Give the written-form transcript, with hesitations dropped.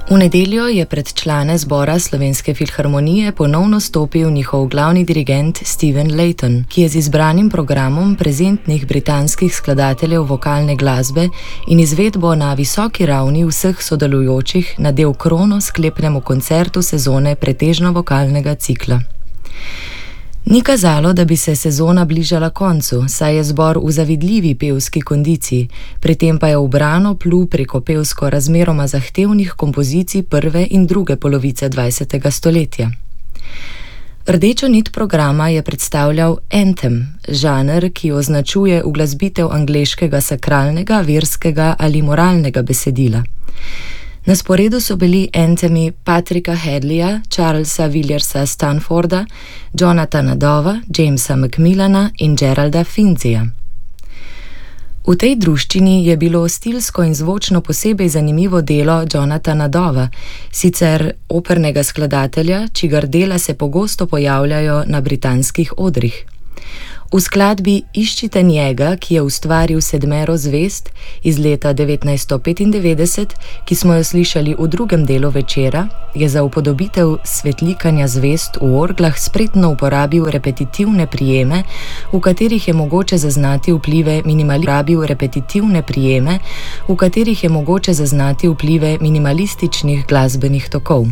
V nedeljo je pred člane zbora Slovenske filharmonije ponovno stopil njihov glavni dirigent Steven Layton, ki je z izbranim programom prezentnih britanskih skladateljev vokalne glasbe in izvedbo na visoki ravni vseh sodelujočih nadel krono sklepnemu koncertu sezone pretežno vokalnega cikla. Ni kazalo, da bi se sezona bližala koncu, saj je zbor v zavidljivi pevski kondiciji, pri tem pa je ubrano plul preko pevsko razmeroma zahtevnih kompozicij prve in druge polovice 20. stoletja. Rdečo nit programa je predstavljal anthem, žanr, ki označuje uglasbitev angleškega sakralnega, verskega ali moralnega besedila. Na sporedu so bili anthemi Patricka Hadleya, Charlesa Villersa Stanforda, Jonathana Dova, Jamesa Macmillana in Geralda Finzija. V tej druščini je bilo stilsko in zvočno posebej zanimivo delo Jonathana Dova, sicer opernega skladatelja, čigar dela se pogosto pojavljajo na britanskih odrih. V skladbi Iščite njega, ki je ustvaril Sedmero zvezd iz leta 1995, ki smo jo slišali v drugem delu večera, je za upodobitev svetlikanja zvezd v orglah spretno uporabil repetitivne prijeme, v katerih je mogoče zaznati vplive minimalističnih glasbenih tokov.